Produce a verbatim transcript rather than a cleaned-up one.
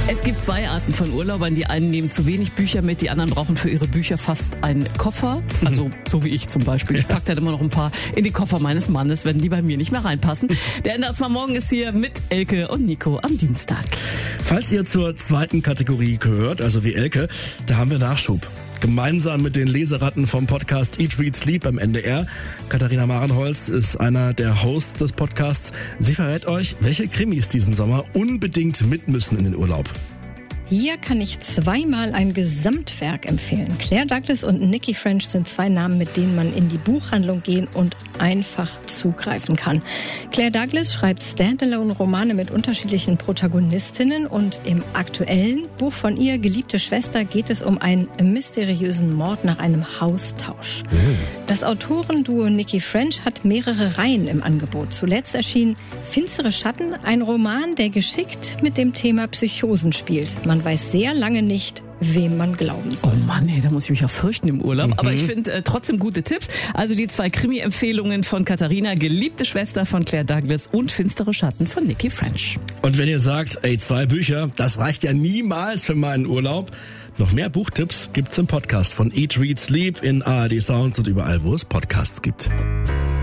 Es gibt zwei Arten von Urlaubern. Die einen nehmen zu wenig Bücher mit, die anderen brauchen für ihre Bücher fast einen Koffer. Also so wie ich zum Beispiel. Ich packe dann immer noch ein paar in die Koffer meines Mannes, wenn die bei mir nicht mehr reinpassen. Der Ende mal morgen ist hier mit Elke und Nico am Dienstag. Falls ihr zur zweiten Kategorie gehört, also wie Elke, da haben wir Nachschub. Gemeinsam mit den Leseratten vom Podcast Eat, Read, Sleep beim N D R. Katharina Marenholz ist einer der Hosts des Podcasts. Sie verrät euch, welche Krimis diesen Sommer unbedingt mit müssen in den Urlaub. Hier kann ich zweimal ein Gesamtwerk empfehlen. Claire Douglas und Nikki French sind zwei Namen, mit denen man in die Buchhandlung gehen und einfach zugreifen kann. Claire Douglas schreibt Standalone-Romane mit unterschiedlichen Protagonistinnen und im aktuellen Buch von ihr, Geliebte Schwester, geht es um einen mysteriösen Mord nach einem Haustausch. Mhm. Das Autorenduo Nikki French hat mehrere Reihen im Angebot. Zuletzt erschien Finstere Schatten, ein Roman, der geschickt mit dem Thema Psychosen spielt. Man weiß sehr lange nicht, wem man glauben soll. Oh Mann, ey, da muss ich mich ja fürchten im Urlaub. Mhm. Aber ich finde äh, trotzdem gute Tipps. Also die zwei Krimi-Empfehlungen von Katharina, Geliebte Schwester von Claire Douglas und Finstere Schatten von Nikki French. Und wenn ihr sagt, ey, zwei Bücher, das reicht ja niemals für meinen Urlaub, noch mehr Buchtipps gibt's im Podcast von Eat, Read, Sleep in A R D Sounds und überall, wo es Podcasts gibt.